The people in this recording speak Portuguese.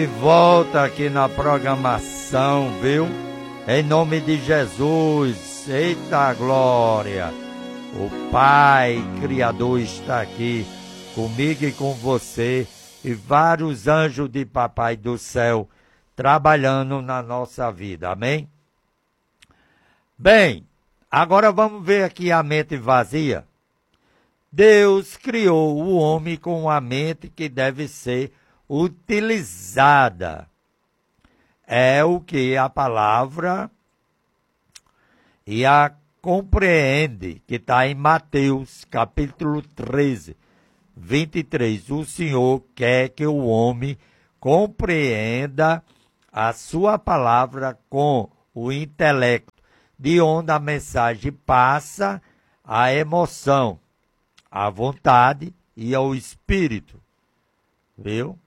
De volta aqui na programação, viu? Em nome de Jesus, eita glória! O Pai Criador está aqui comigo e com você e vários anjos de Papai do céu trabalhando na nossa vida, amém? Bem, agora vamos ver aqui a mente vazia. Deus criou o homem com uma mente que deve ser utilizada. É o que a palavra e a compreende, que está em Mateus, capítulo 13, 23. O Senhor quer que o homem compreenda a sua palavra com o intelecto, de onde a mensagem passa a emoção, a vontade e ao espírito. Viu?